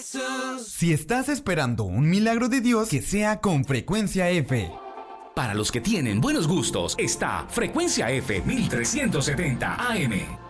Jesús. Si estás esperando un milagro de Dios, que sea con Frecuencia F. Para los que tienen buenos gustos, está Frecuencia F 1370 AM.